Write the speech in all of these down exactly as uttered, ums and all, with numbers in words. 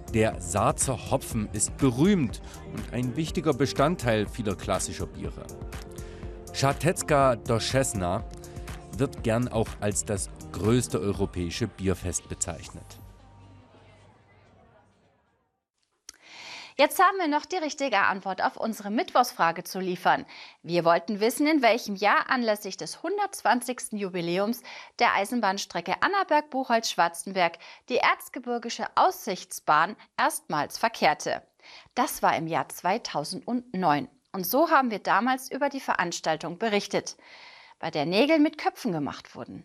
Der Saazer Hopfen ist berühmt und ein wichtiger Bestandteil vieler klassischer Biere. Żartecka Doczesna wird gern auch als das größte europäische Bierfest bezeichnet. Jetzt haben wir noch die richtige Antwort auf unsere Mittwochsfrage zu liefern. Wir wollten wissen, in welchem Jahr anlässlich des hundertzwanzigsten Jubiläums der Eisenbahnstrecke Annaberg-Buchholz-Schwarzenberg die Erzgebirgische Aussichtsbahn erstmals verkehrte. Das war im Jahr zweitausendneun. Und so haben wir damals über die Veranstaltung berichtet, bei der Nägel mit Köpfen gemacht wurden.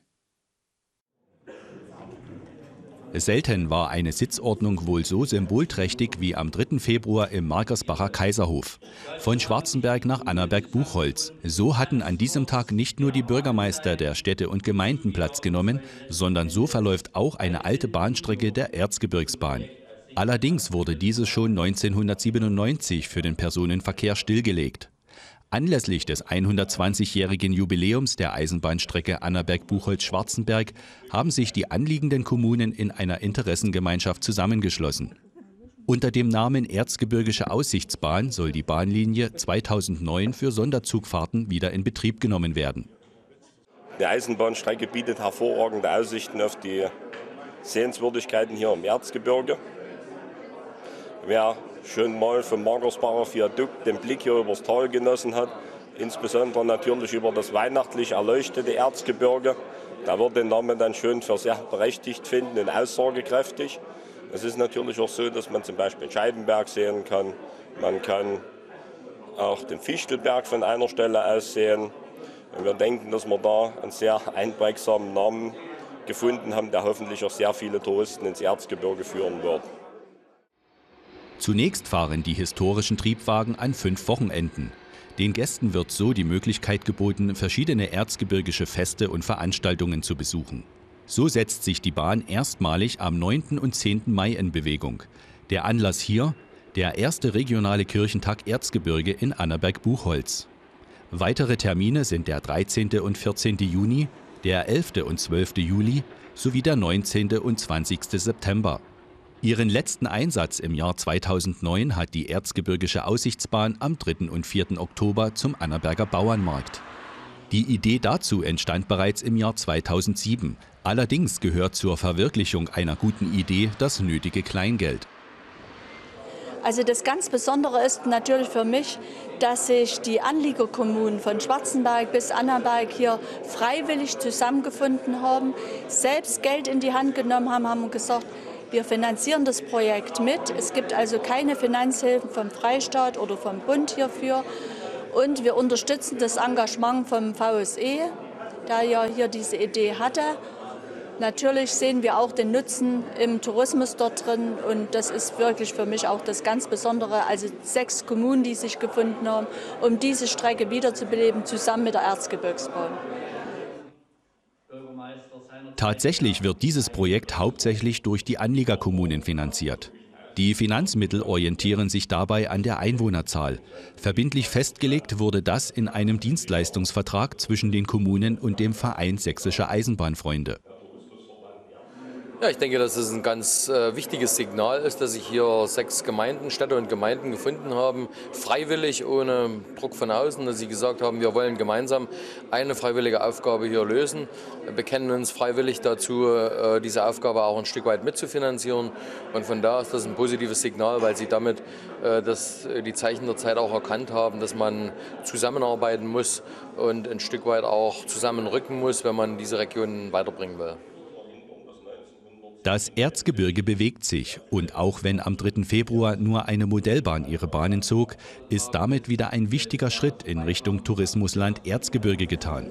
Selten war eine Sitzordnung wohl so symbolträchtig wie am dritten Februar im Markersbacher Kaiserhof. Von Schwarzenberg nach Annaberg-Buchholz. So hatten an diesem Tag nicht nur die Bürgermeister der Städte und Gemeinden Platz genommen, sondern so verläuft auch eine alte Bahnstrecke der Erzgebirgsbahn. Allerdings wurde diese schon neunzehnhundertsiebenundneunzig für den Personenverkehr stillgelegt. Anlässlich des hundertzwanzigjährigen Jubiläums der Eisenbahnstrecke Annaberg-Buchholz-Schwarzenberg haben sich die anliegenden Kommunen in einer Interessengemeinschaft zusammengeschlossen. Unter dem Namen Erzgebirgische Aussichtsbahn soll die Bahnlinie zweitausendneun für Sonderzugfahrten wieder in Betrieb genommen werden. Die Eisenbahnstrecke bietet hervorragende Aussichten auf die Sehenswürdigkeiten hier im Erzgebirge. Wer schon mal vom Markersbacher Viadukt den Blick hier übers Tal genossen hat, insbesondere natürlich über das weihnachtlich erleuchtete Erzgebirge, da wird den Namen dann schon für sehr berechtigt finden und aussagekräftig. Es ist natürlich auch so, dass man zum Beispiel Scheibenberg sehen kann. Man kann auch den Fichtelberg von einer Stelle aus sehen. Und wir denken, dass wir da einen sehr einprägsamen Namen gefunden haben, der hoffentlich auch sehr viele Touristen ins Erzgebirge führen wird. Zunächst fahren die historischen Triebwagen an fünf Wochenenden. Den Gästen wird so die Möglichkeit geboten, verschiedene erzgebirgische Feste und Veranstaltungen zu besuchen. So setzt sich die Bahn erstmalig am neunten und zehnten Mai in Bewegung. Der Anlass hier: der erste regionale Kirchentag Erzgebirge in Annaberg-Buchholz. Weitere Termine sind der dreizehnte und vierzehnte Juni, der elfte und zwölfte Juli sowie der neunzehnte und zwanzigste September. Ihren letzten Einsatz im Jahr zweitausendneun hat die Erzgebirgische Aussichtsbahn am dritten und vierten Oktober zum Annaberger Bauernmarkt. Die Idee dazu entstand bereits im Jahr zweitausendsieben. Allerdings gehört zur Verwirklichung einer guten Idee das nötige Kleingeld. Also das ganz Besondere ist natürlich für mich, dass sich die Anliegerkommunen von Schwarzenberg bis Annaberg hier freiwillig zusammengefunden haben, selbst Geld in die Hand genommen haben, haben gesagt, wir finanzieren das Projekt mit. Es gibt also keine Finanzhilfen vom Freistaat oder vom Bund hierfür. Und wir unterstützen das Engagement vom V S E, der ja hier diese Idee hatte. Natürlich sehen wir auch den Nutzen im Tourismus dort drin. Und das ist wirklich für mich auch das ganz Besondere. Also sechs Kommunen, die sich gefunden haben, um diese Strecke wiederzubeleben, zusammen mit der Erzgebirgsbahn. Tatsächlich wird dieses Projekt hauptsächlich durch die Anliegerkommunen finanziert. Die Finanzmittel orientieren sich dabei an der Einwohnerzahl. Verbindlich festgelegt wurde das in einem Dienstleistungsvertrag zwischen den Kommunen und dem Verein Sächsische Eisenbahnfreunde. Ja, ich denke, dass es ein ganz äh, wichtiges Signal ist, dass sich hier sechs Gemeinden, Städte und Gemeinden gefunden haben, freiwillig, ohne Druck von außen, dass sie gesagt haben, wir wollen gemeinsam eine freiwillige Aufgabe hier lösen, wir bekennen uns freiwillig dazu, äh, diese Aufgabe auch ein Stück weit mitzufinanzieren. Und von da ist das ein positives Signal, weil sie damit äh, das, die Zeichen der Zeit auch erkannt haben, dass man zusammenarbeiten muss und ein Stück weit auch zusammenrücken muss, wenn man diese Region weiterbringen will. Das Erzgebirge bewegt sich und auch wenn am dritten Februar nur eine Modellbahn ihre Bahnen zog, ist damit wieder ein wichtiger Schritt in Richtung Tourismusland Erzgebirge getan.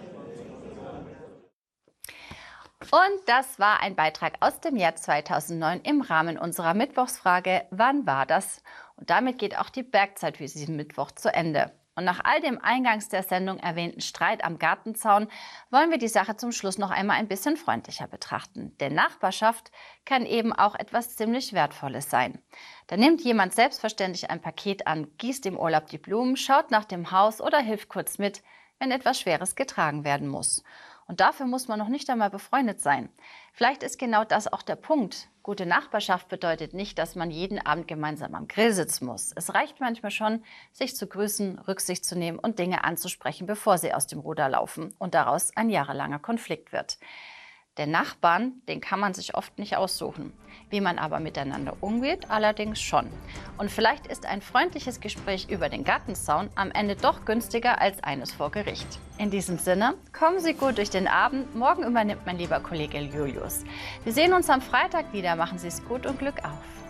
Und das war ein Beitrag aus dem Jahr zweitausendneun im Rahmen unserer Mittwochsfrage Wann war das? Und damit geht auch die Bergzeit für diesen Mittwoch zu Ende. Und nach all dem eingangs der Sendung erwähnten Streit am Gartenzaun wollen wir die Sache zum Schluss noch einmal ein bisschen freundlicher betrachten. Denn Nachbarschaft kann eben auch etwas ziemlich Wertvolles sein. Da nimmt jemand selbstverständlich ein Paket an, gießt im Urlaub die Blumen, schaut nach dem Haus oder hilft kurz mit, wenn etwas Schweres getragen werden muss. Und dafür muss man noch nicht einmal befreundet sein. Vielleicht ist genau das auch der Punkt. Gute Nachbarschaft bedeutet nicht, dass man jeden Abend gemeinsam am Grill sitzen muss. Es reicht manchmal schon, sich zu grüßen, Rücksicht zu nehmen und Dinge anzusprechen, bevor sie aus dem Ruder laufen und daraus ein jahrelanger Konflikt wird. Den Nachbarn, den kann man sich oft nicht aussuchen. Wie man aber miteinander umgeht, allerdings schon. Und vielleicht ist ein freundliches Gespräch über den Gartenzaun am Ende doch günstiger als eines vor Gericht. In diesem Sinne, kommen Sie gut durch den Abend. Morgen übernimmt mein lieber Kollege Julius. Wir sehen uns am Freitag wieder. Machen Sie es gut und Glück auf.